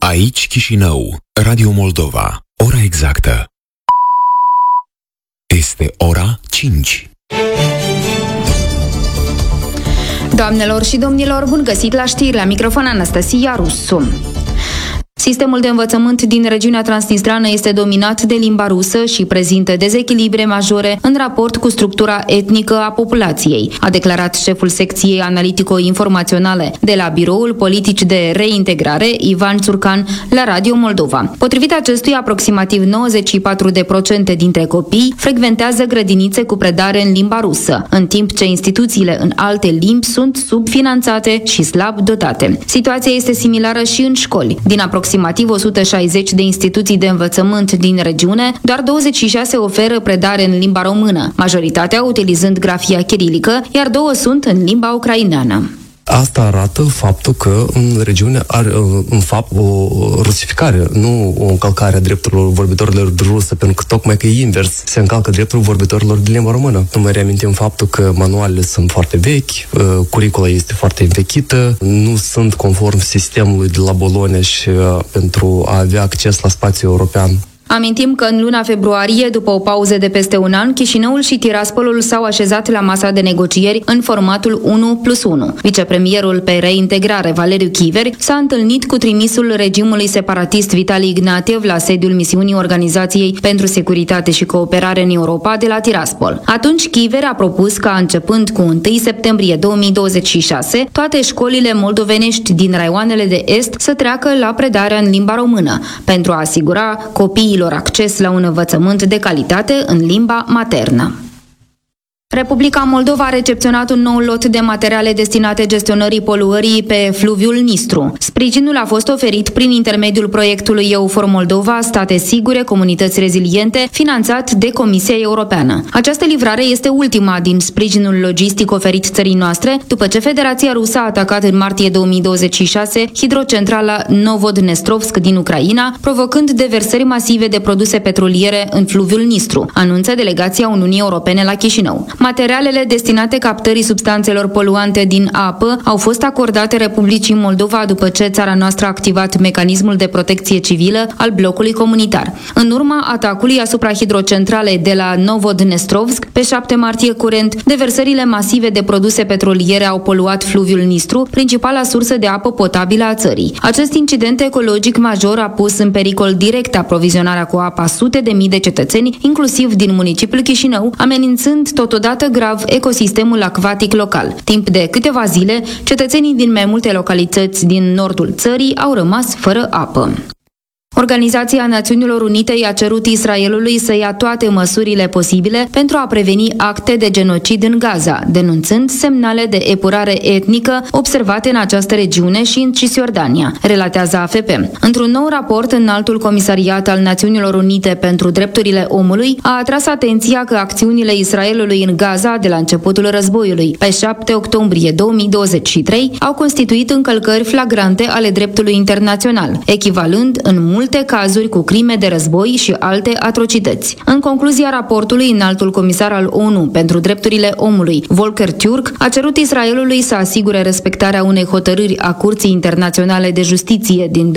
Aici Chișinău, Radio Moldova. Ora exactă este ora 5. Doamnelor și domnilor, bun găsit la știri, la microfon Anastasia Rusu. Sistemul de învățământ din regiunea transnistrană este dominat de limba rusă și prezintă dezechilibre majore în raport cu structura etnică a populației, a declarat șeful secției analitico-informaționale de la Biroul Politic de Reintegrare, Ivan Țurcan, la Radio Moldova. Potrivit acestuia, aproximativ 94% dintre copii frecventează grădinițe cu predare în limba rusă, în timp ce instituțiile în alte limbi sunt subfinanțate și slab dotate. Situația este similară și în școli. Din aproximativ 160 de instituții de învățământ din regiune, doar 26 oferă predare în limba română, majoritatea utilizând grafia chirilică, iar 2 sunt în limba ucraineană. Asta arată faptul că în regiune are, în fapt, o rusificare, nu o încălcare a drepturilor vorbitorilor de rusă, pentru că tocmai că e invers, se încalcă dreptul vorbitorilor de limba română. Nu mai reamintim faptul că manualele sunt foarte vechi, curicula este foarte învechită, nu sunt conform sistemului de la Bologna și pentru a avea acces la spațiul european. Amintim că în luna februarie, după o pauză de peste un an, Chișinăul și Tiraspolul s-au așezat la masa de negocieri în formatul 1+1. Vicepremierul pe reintegrare, Valeriu Chiveri, s-a întâlnit cu trimisul regimului separatist Vitali Ignatiev la sediul misiunii Organizației pentru Securitate și Cooperare în Europa de la Tiraspol. Atunci Chiveri a propus ca, începând cu 1 septembrie 2026, toate școlile moldovenești din raioanele de est să treacă la predarea în limba română, pentru a asigura copiilor acces la un învățământ de calitate în limba maternă. Republica Moldova a recepționat un nou lot de materiale destinate gestionării poluării pe fluviul Nistru. Sprijinul a fost oferit prin intermediul proiectului EUFOR Moldova, State Sigure, Comunități Reziliente, finanțat de Comisia Europeană. Această livrare este ultima din sprijinul logistic oferit țării noastre, după ce Federația Rusă a atacat în martie 2026 hidrocentrala Novodnestrovsk din Ucraina, provocând deversări masive de produse petroliere în fluviul Nistru, anunță delegația Uniunii Europene la Chișinău. Materialele destinate captării substanțelor poluante din apă au fost acordate Republicii Moldova după ce țara noastră a activat mecanismul de protecție civilă al blocului comunitar. În urma atacului asupra hidrocentralei de la Novodnestrovsk, pe 7 martie curent, deversările masive de produse petroliere au poluat fluviul Nistru, principala sursă de apă potabilă a țării. Acest incident ecologic major a pus în pericol direct aprovizionarea cu apă a sute de mii de cetățeni, inclusiv din municipiul Chișinău, amenințând totodată grav ecosistemul acvatic local. Timp de câteva zile, cetățenii din mai multe localități din nordul țării au rămas fără apă. Organizația Națiunilor Unite i-a cerut Israelului să ia toate măsurile posibile pentru a preveni acte de genocid în Gaza, denunțând semnale de epurare etnică observate în această regiune și în Cisjordania, relatează AFP. Într-un nou raport, Înaltul Comisariat al Națiunilor Unite pentru Drepturile Omului a atras atenția că acțiunile Israelului în Gaza de la începutul războiului, pe 7 octombrie 2023, au constituit încălcări flagrante ale dreptului internațional, echivalând în multe cazuri cu crime de război și alte atrocități. În concluzia raportului, Înaltul Comisar al ONU pentru Drepturile Omului, Volker Turk, a cerut Israelului să asigure respectarea unei hotărâri a Curții Internaționale de Justiție din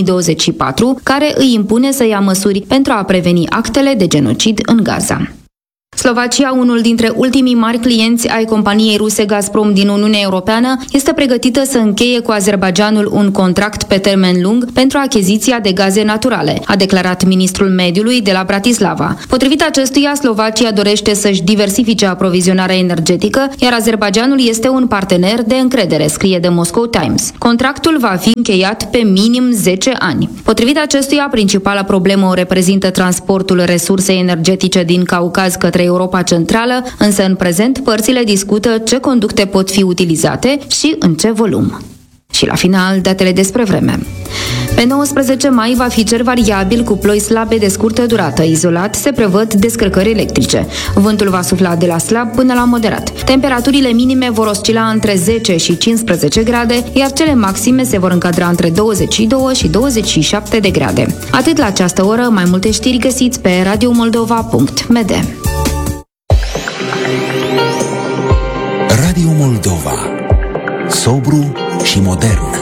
2024, care îi impune să ia măsuri pentru a preveni actele de genocid în Gaza. Slovacia, unul dintre ultimii mari clienți ai companiei ruse Gazprom din Uniunea Europeană, este pregătită să încheie cu Azerbaidjanul un contract pe termen lung pentru achiziția de gaze naturale, a declarat ministrul mediului de la Bratislava. Potrivit acestuia, Slovacia dorește să-și diversifice aprovizionarea energetică, iar Azerbaidjanul este un partener de încredere, scrie The Moscow Times. Contractul va fi încheiat pe minim 10 ani. Potrivit acestuia, principala problemă o reprezintă transportul resursei energetice din Caucaz către Europa Centrală, însă în prezent părțile discută ce conducte pot fi utilizate și în ce volum. Și la final, datele despre vreme. Pe 19 mai va fi cer variabil cu ploi slabe de scurtă durată. Izolat se prevăd descărcări electrice. Vântul va sufla de la slab până la moderat. Temperaturile minime vor oscila între 10 și 15 grade, iar cele maxime se vor încadra între 22 și 27 de grade. Atât la această oră, mai multe știri găsiți pe radiomoldova.md. Radio Moldova. Sobru și modern.